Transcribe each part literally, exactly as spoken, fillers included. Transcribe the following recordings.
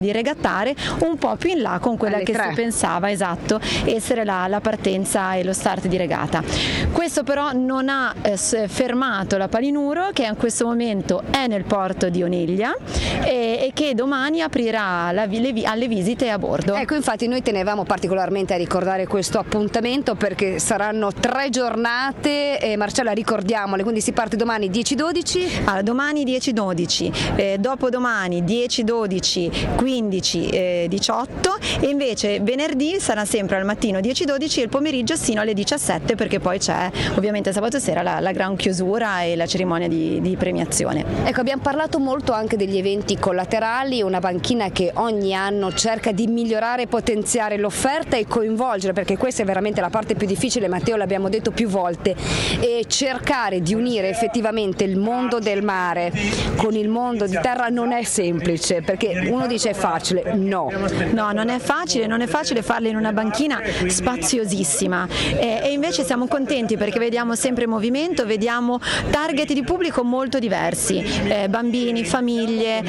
di regattare un po' più in là con quella Alle che tre. si pensava, esatto, essere la, la partenza e lo start di regata. Questo però non ha eh, fermato la Palinuro, che in questo momento è nel porto di Oneglia e, e che domani aprirà la, le, alle visite a bordo. Ecco, infatti noi tenevamo particolarmente a ricordare questo appuntamento perché saranno tre giornate, e Marcella, ricordiamole, quindi si parte domani dieci dodici. Allora, domani dieci dodici, eh, dopodomani dieci dodici, quindici, eh, diciotto, e invece venerdì sarà sempre al mattino dieci dodici e il pomeriggio sino alle diciassette, perché poi c'è ovviamente sabato sera la, la gran chiusura e la cerimonia di, di premiazione. Ecco, abbiamo parlato molto anche degli eventi collaterali, una banchina che ogni anno cerca di migliorare e potenziare l'offerta e coinvolgere, perché questa è veramente la parte più difficile, Matteo, l'abbiamo detto più volte, e cercare di unire effettivamente il mondo del mare con il mondo di terra non è semplice, perché uno dice è facile, no. No, non è facile, non è facile farlo in una banchina spaziosissima e, e invece siamo contenti perché vediamo sempre movimento, vediamo target di pubblico molto diversi, eh, bambini, famiglie,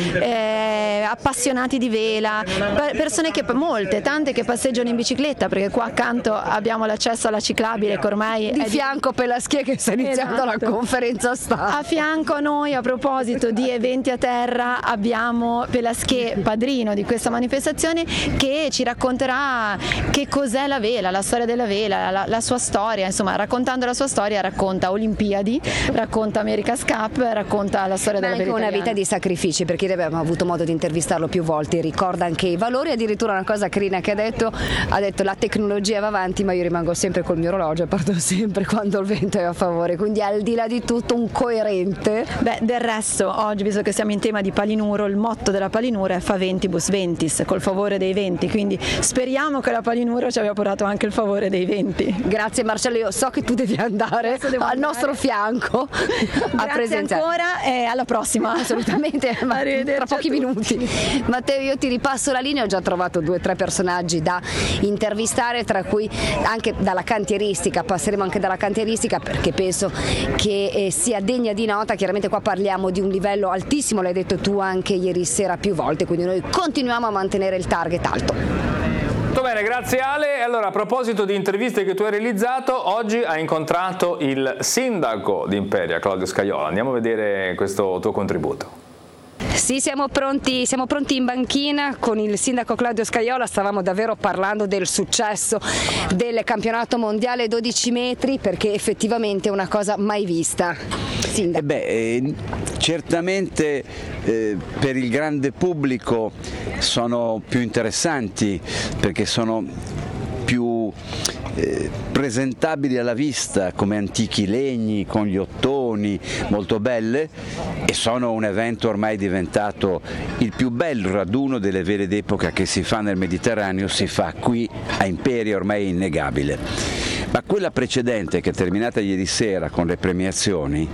eh, appassionati di vela, persone che, molte, tante che passeggiano in bicicletta, perché qua accanto abbiamo l'accesso alla ciclabile che ormai Di è fianco Pelaschier che sta iniziando Esatto. la conferenza stampa. A fianco a noi, a proposito di eventi a terra, abbiamo Pelaschier, padrino di questa manifestazione, che ci racconterà che cos'è la vela, la storia della vela, la, la sua storia, insomma, raccontando la sua storia racconta Olimpiadi, racconta America's Cup, racconta la storia Ma della anche vela una italiana. vita di sacrifici, perché noi abbiamo avuto modo di intervistarlo più volte, ricorda anche i valori, addirittura una cosa carina che ha detto, ha detto la tecnologia va avanti ma io rimango sempre col mio orologio e parto sempre quando il vento è a favore, quindi al di là di tutto un coerente. Beh, del resto oggi, visto che siamo in tema di Palinuro, il motto della Palinuro è Faventibus Ventis, col favore dei venti, quindi speriamo che la Palinuro ci abbia portato anche il favore dei venti. Grazie Marcello, io so che tu devi andare al andare. nostro fianco a Grazie presenziare. ancora e alla prossima. Assolutamente, ma Arrivederci tra a pochi tutti. minuti. Matteo, io ti ripasso la linea, ho già trovato due o tre personaggi da intervistare, tra cui anche dalla cantieristica, passeremo anche dalla cantieristica perché penso che eh, sia degna di nota, chiaramente qua parliamo di un livello altissimo, l'hai detto tu anche ieri sera più volte, quindi noi continuiamo a mantenere il target alto. Molto bene, grazie Ale. Allora, a proposito di interviste che tu hai realizzato, oggi hai incontrato il sindaco di Imperia, Claudio Scajola. Andiamo a vedere questo tuo contributo. Sì, siamo pronti, siamo pronti in banchina con il sindaco Claudio Scajola, stavamo davvero parlando del successo del campionato mondiale dodici metri, perché effettivamente è una cosa mai vista. Sindaco. Eh beh, eh, certamente eh, per il grande pubblico sono più interessanti perché sono più eh, presentabili alla vista come antichi legni con gli ottoni, molto belle, e sono un evento ormai diventato il più bello raduno delle vele d'epoca che si fa nel Mediterraneo, si fa qui a Imperia, ormai è innegabile. Ma quella precedente, che è terminata ieri sera con le premiazioni,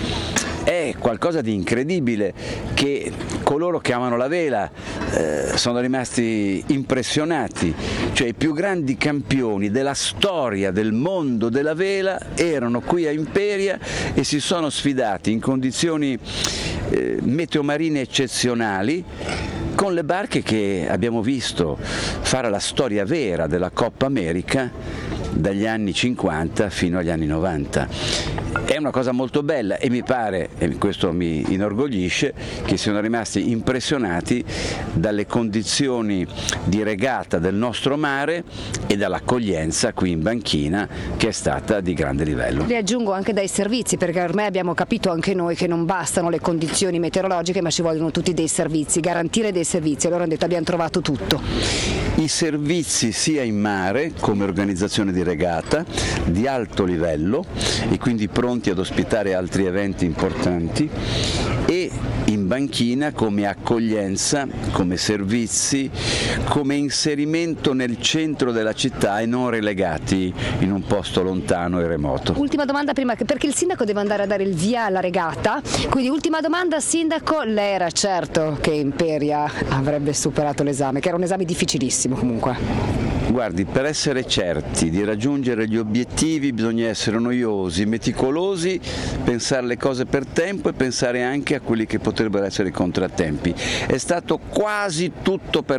è qualcosa di incredibile, che coloro che amano la vela eh, sono rimasti impressionati, cioè i più grandi campioni della storia del mondo della vela erano qui a Imperia e si sono sfidati in condizioni eh, meteomarine eccezionali con le barche che abbiamo visto fare la storia vera della Coppa America dagli anni cinquanta fino agli anni novanta. È una cosa molto bella e mi pare, e questo mi inorgoglisce, che siano rimasti impressionati dalle condizioni di regata del nostro mare e dall'accoglienza qui in banchina, che è stata di grande livello. Vi aggiungo anche dai servizi, perché ormai abbiamo capito anche noi che non bastano le condizioni meteorologiche, ma ci vogliono tutti dei servizi, garantire dei servizi. Allora hanno detto abbiamo trovato tutto. I servizi sia in mare come organizzazione di regata di alto livello e quindi pronti ad ospitare altri eventi importanti, e in banchina come accoglienza, come servizi, come inserimento nel centro della città e non relegati in un posto lontano e remoto. Ultima domanda prima, perché il sindaco deve andare a dare il via alla regata, quindi ultima domanda, sindaco, lei era certo che Imperia avrebbe superato l'esame, che era un esame difficilissimo comunque? Guardi, per essere certi di raggiungere gli obiettivi bisogna essere noiosi, meticolosi, pensare le cose per tempo e pensare anche a quelli che potrebbero essere i contrattempi. È stato quasi tutto per